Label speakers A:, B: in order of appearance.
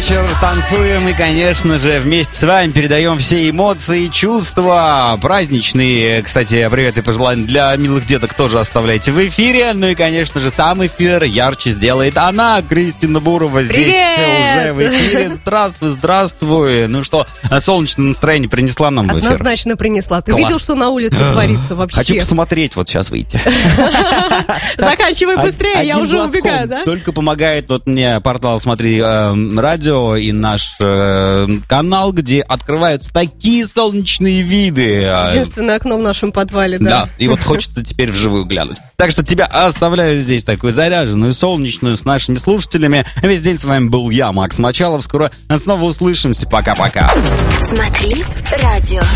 A: вечер, танцуем и, конечно же, вместе с вами передаем все эмоции и чувства праздничные. Кстати, привет и пожелания для милых деток тоже оставляйте в эфире. Ну и, конечно же, сам эфир ярче сделает она, Кристина Бурова, здесь уже в эфире. Здравствуй, здравствуй. Ну что, солнечное настроение принесла нам в эфир?
B: Однозначно принесла. Ты видел, что на улице творится вообще?
A: Хочу посмотреть, вот сейчас выйти.
B: Заканчивай быстрее, я уже убегаю, да?
A: Только помогает вот мне портал «Смотри радио» и наш канал, где открываются такие солнечные виды.
B: Единственное окно в нашем подвале, да.
A: Да, и вот хочется теперь вживую глянуть. Так что тебя оставляю здесь такую заряженную, солнечную, с нашими слушателями. Весь день с вами был я, Макс Мочалов. Скоро снова услышимся. Пока-пока.
C: Смотри радио.